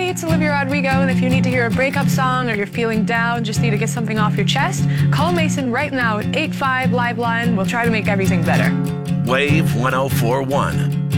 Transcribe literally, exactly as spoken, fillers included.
it's Olivia Rodrigo, and if you need to hear a breakup song or you're feeling down, just need to get something off your chest, call Mason right now at eight five Liveline. We'll try to make everything better. Wave one oh four one.